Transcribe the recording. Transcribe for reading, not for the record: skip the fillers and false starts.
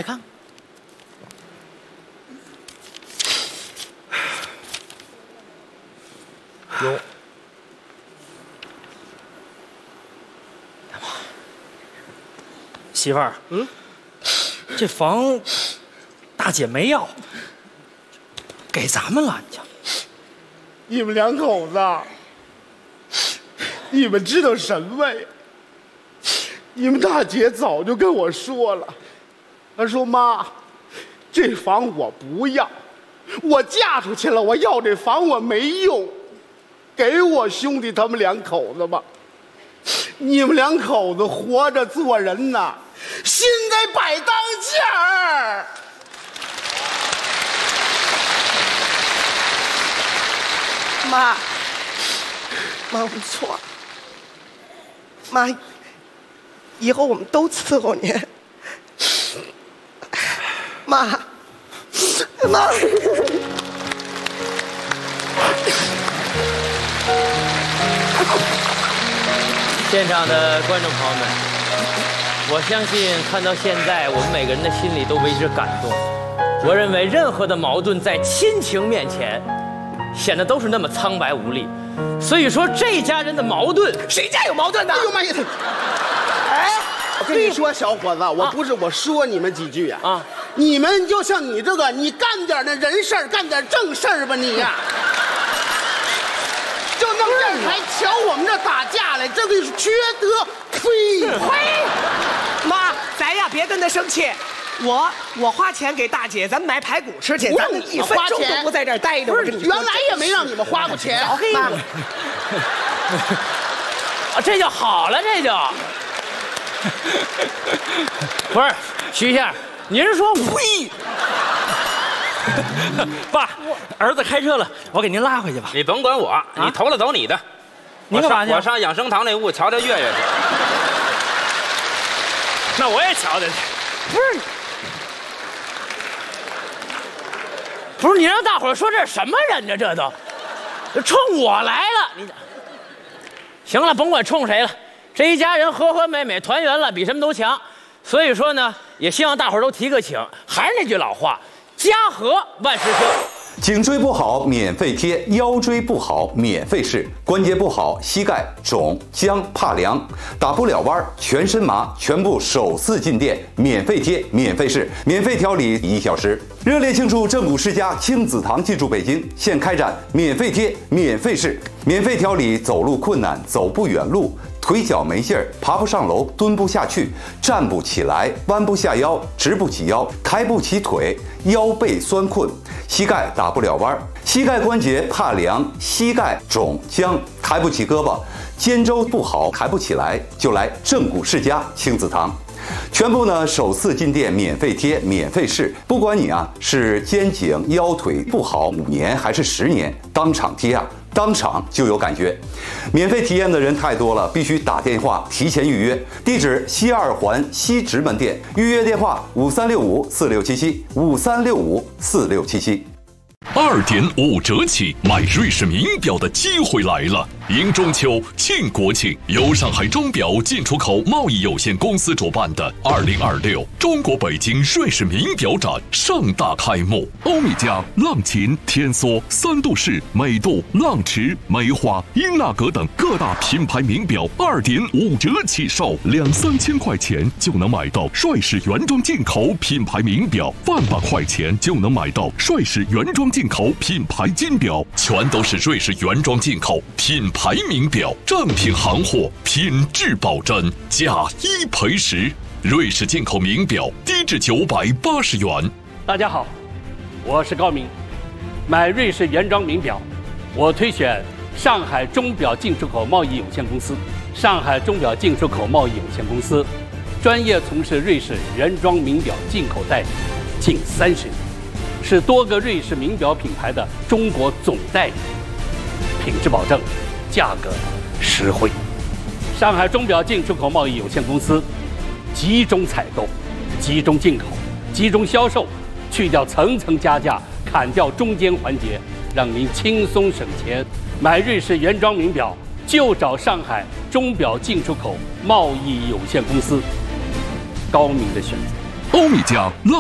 看。 有。 媳妇儿，这房大姐没要，给咱们了， 你们两口子，你们知道什么呀？你们大姐早就跟我说了，她说妈，这房我不要，我嫁出去了，我要这房我没用，给我兄弟他们两口子吧。你们两口子活着做人呐，心得摆当间儿。 妈，我们错了。妈，以后我们都伺候您。妈。 现场的观众朋友们，我相信看到现在，我们每个人的心里都为之感动。我认为任何的矛盾在亲情面前，显得都是那么苍白无力。所以说，这家人的矛盾， 谁家有矛盾呢？ 哎呦妈呀！哎，我跟你说，小伙子，我不是我说你们几句啊，你们就像你这个，你干点那人事儿，干点正事儿吧你呀。就弄这还瞧我们这打架来，这个是缺德！呸！ 妈，咱呀别跟他生气。我花钱给大姐，咱们买排骨吃去，咱们1分钟都不在这儿待着。 不是，原来也没让你们花过钱。 妈， 啊，这就好了，这就。不是，徐先生，您说呸！爸，儿子开车了，我给您拉回去吧。 你甭管我，你投了走你的。 您干嘛去？ 我上养生堂那屋瞧瞧月月去。 那我也瞧瞧去。 不是，你让大伙儿说这是什么人呢？这都冲我来了，你行了，甭管冲谁了，这一家人和和美美团圆了，比什么都强。所以说呢，也希望大伙儿都提个醒。还是那句老话，家和万事兴。 颈椎不好免费贴，腰椎不好免费试，关节不好膝盖肿僵怕凉，打不了弯全身麻，全部首次进店免费贴免费试，免费调理1小时。热烈庆祝正骨世家亲子堂进驻北京，现开展免费贴免费试，免费调理走路困难、走不远路、腿脚没劲儿、爬不上楼、蹲不下去、站不起来、弯不下腰、直不起腰、抬不起腿、腰背酸困、膝盖打不了弯、膝盖关节怕凉、膝盖肿僵、抬不起胳膊、肩周不好抬不起来，就来正骨世家亲子堂。全部呢首次进店免费贴免费试，不管你是肩颈腰腿不好5年还是10年，当场贴当场就有感觉。免费体验的人太多了，必须打电话提前预约。地址西2环西直门店，预约电话5365467753654677。 2.5折起买瑞士名表的机会来了！迎中秋庆国庆，由上海钟表进出口贸易有限公司主办的2026中国北京瑞士名表展盛大开幕。欧米茄、浪琴、天梭、三度式、美度、浪驰、梅花、英纳格等各大品牌名表2.5折起售，2-3千块钱就能买到瑞士原装进口品牌名表，100块钱就能买到瑞士原装进口品牌金表，全都是瑞士原装进口品牌名表，正品行货，品质保真，价1赔10。瑞士进口名表低至980元。 大家好，我是高明。买瑞士原装名表，我推选上海钟表进出口贸易有限公司。上海钟表进出口贸易有限公司专业从事瑞士原装名表进口代理近30年，是多个瑞士名表品牌的中国总代理，品质保证，价格实惠。上海钟表进出口贸易有限公司集中采购、集中进口、集中销售，去掉层层加价，砍掉中间环节，让您轻松省钱。买瑞士原装名表就找上海钟表进出口贸易有限公司，高明的选择。 欧米茄